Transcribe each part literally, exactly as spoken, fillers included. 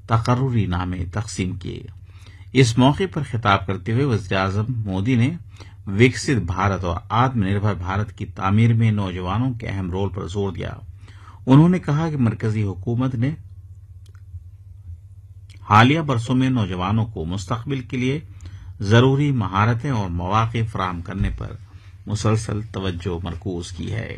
تقرری نامے تقسیم کیے۔ اس موقع پر خطاب کرتے ہوئے وزیر اعظم مودی نے وکست بھارت اور آتم نربھر بھارت کی تعمیر میں نوجوانوں کے اہم رول پر زور دیا۔ انہوں نے کہا کہ مرکزی حکومت نے حالیہ برسوں میں نوجوانوں کو مستقبل کے لیے ضروری مہارتیں اور مواقع فراہم کرنے پر مسلسل توجہ مرکوز کی ہے۔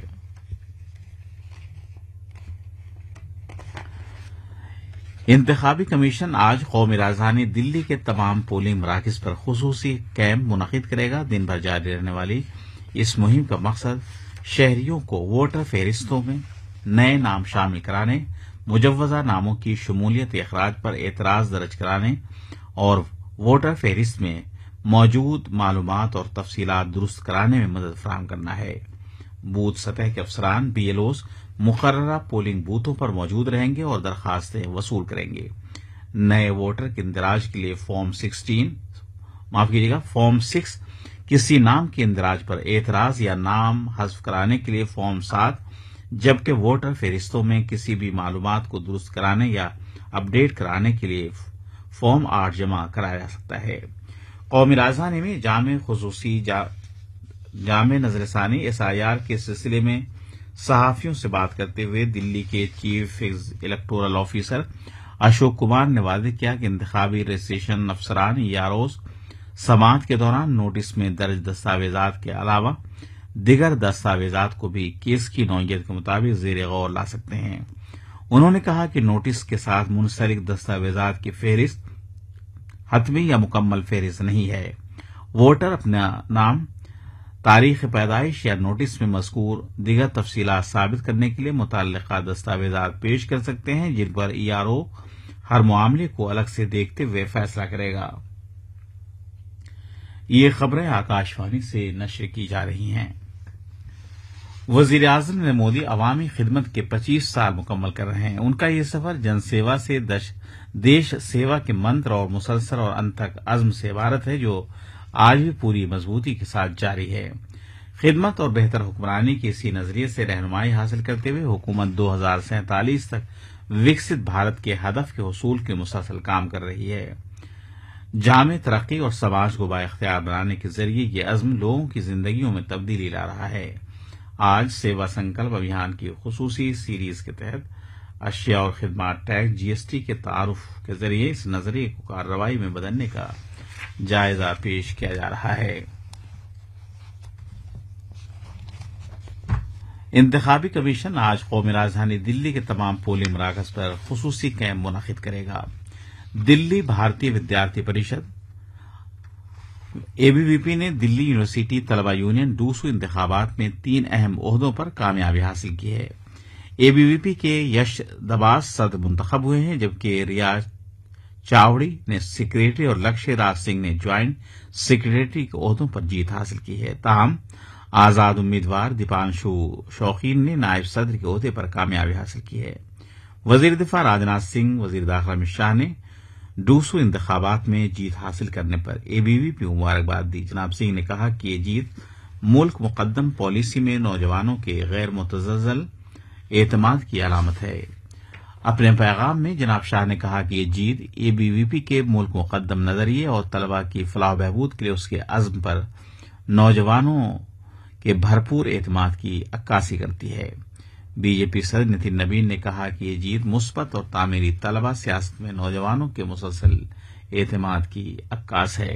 انتخابی کمیشن آج قومی راجدھانی دلی کے تمام پولنگ مراکز پر خصوصی کیمپ منعقد کرے گا۔ دن بھر جاری رہنے والی اس مہم کا مقصد شہریوں کو ووٹر فہرستوں میں نئے نام شامل کرانے، مجوزہ ناموں کی شمولیت اخراج پر اعتراض درج کرانے اور ووٹر فہرست میں موجود معلومات اور تفصیلات درست کرانے میں مدد فراہم کرنا ہے۔ بوتھ سطح کے افسران بی ایل اوز مقررہ پولنگ بوتھوں پر موجود رہیں گے اور درخواستیں وصول کریں گے۔ نئے ووٹر کے اندراج کے لیے فارم سکسٹین معاف کیجیے گا فارم سکس، کسی نام کے اندراج پر اعتراض یا نام حذف کرانے کے لیے فارم سات، جبکہ ووٹر فہرستوں میں کسی بھی معلومات کو درست کرانے یا اپ ڈیٹ کرانے کے لیے فارم آٹھ جمع کرایا جا سکتا ہے۔ قومی راجدھانی میں جامع خصوصی جا جامع نظر ثانی ایس آئی آر کے سلسلے میں صحافیوں سے بات کرتے ہوئے دلی کے chief electoral officer Ashok Kumar نے واضح کیا کہ انتخابی رجسٹریشن افسران یا روز سماعت کے دوران نوٹس میں درج دستاویزات کے علاوہ دیگر دستاویزات کو بھی کیس کی نوعیت کے مطابق زیر غور لا سکتے ہیں۔ انہوں نے کہا کہ نوٹس کے ساتھ منسلک دستاویزات کی فہرست حتمی یا مکمل فہرست نہیں ہے۔ ووٹر اپنا نام، تاریخ پیدائش یا نوٹس میں مذکور دیگر تفصیلات ثابت کرنے کے لیے متعلقہ دستاویزات پیش کر سکتے ہیں، جن پر ای آر او ہر معاملے کو الگ سے دیکھتے ہوئے فیصلہ کرے گا۔ یہ خبریں آکاش وانی سے نشر کی جا رہی ہیں۔ وزیر اعظم نریندر مودی عوامی خدمت کے پچیس سال مکمل کر رہے ہیں۔ ان کا یہ سفر جن سیوا سے دیش سیوا کے منتر اور مسلسل اور انتھک عزم سے عبارت ہے، جو آج بھی پوری مضبوطی کے ساتھ جاری ہے۔ خدمت اور بہتر حکمرانی کے اسی نظریے سے رہنمائی حاصل کرتے ہوئے حکومت دو ہزار سینتالیس تک وکست بھارت کے ہدف کے حصول کے مسلسل کام کر رہی ہے۔ جامع ترقی اور سماج کو بااختیار بنانے کے ذریعے یہ عزم لوگوں کی زندگیوں میں تبدیلی لا رہا ہے۔ آج سیوا سنکلپ ابھیان کی خصوصی سیریز کے تحت اشیاء اور خدمات ٹیکس جی ایس ٹی کے تعارف کے ذریعے اس نظریے کو کارروائی میں بدلنے کا جائزہ پیش کیا جا رہا ہے۔ انتخابی کمیشن آج قومی راجدھانی دلی کے تمام پولنگ مراکز پر خصوصی کیمپ منعقد کرے گا۔ دلی بھارتی ودیارتھی پریشد اے بی وی پی نے دلی یونیورسٹی طلبہ یونین ڈوسو انتخابات میں تین اہم عہدوں پر کامیابی حاصل کی ہے۔ اے بی وی پی کے یش دباس صدر منتخب ہوئے ہیں، جبکہ ریاض چاوڑی نے سیکریٹری اور لکشے راج سنگھ نے جوائنٹ سیکریٹری کے عہدوں پر جیت حاصل کی ہے۔ تاہم آزاد امیدوار دیپانشو شوقین نے نائب صدر کے عہدے پر کامیابی حاصل کی ہے۔ وزیر دفاع راجناتھ سنگھ، وزیر داخلہ امت شاہ نے ڈوسو انتخابات میں جیت حاصل کرنے پر اے بی وی پی کو مبارکباد دی۔ جناب سنگھ نے کہا کہ یہ جیت ملک مقدم پالیسی میں نوجوانوں کے غیر متزلزل اعتماد کی علامت ہے۔ اپنے پیغام میں جناب شاہ نے کہا کہ یہ جیت اے بی وی پی کے ملک مقدم نظریے اور طلبہ کی فلاح و بہبود کے لیے اس کے عزم پر نوجوانوں کے بھرپور اعتماد کی عکاسی کرتی ہے۔ بی جے پی صدر نتن نبین نے کہا کہ یہ جیت مثبت اور تعمیری طلبہ سیاست میں نوجوانوں کے مسلسل اعتماد کی عکاس ہے۔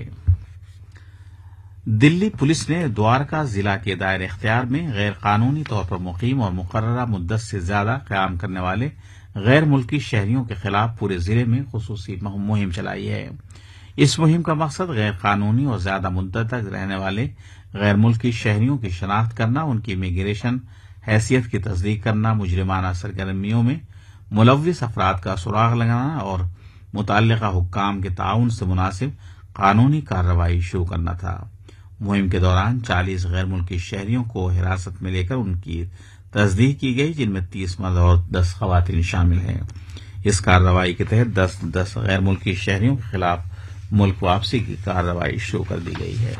دلی پولیس نے دوارکا ضلع کے دائرہ اختیار میں غیر قانونی طور پر مقیم اور مقررہ مدت سے زیادہ قیام کرنے والے غیر ملکی شہریوں کے خلاف پورے ضلع میں خصوصی مہم چلائی ہے۔ اس مہم کا مقصد غیر قانونی اور زیادہ مدت تک رہنے والے غیر ملکی شہریوں کی شناخت کرنا، ان کی امیگریشن حیثیت کی تصدیق کرنا، مجرمانہ سرگرمیوں میں ملوث افراد کا سراغ لگانا اور متعلقہ حکام کے تعاون سے مناسب قانونی کارروائی شروع کرنا تھا۔ مہم کے دوران چالیس غیر ملکی شہریوں کو حراست میں لے کر ان کی تصدیق کی گئی، جن میں تیس مرد اور دس خواتین شامل ہیں۔ اس کارروائی کے تحت دس دس غیر ملکی شہریوں کے خلاف ملک واپسی کی کارروائی شروع کر دی گئی ہے۔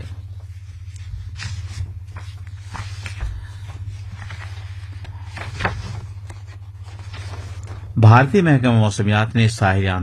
بھارتی محکمہ موسمیات نے ساحلی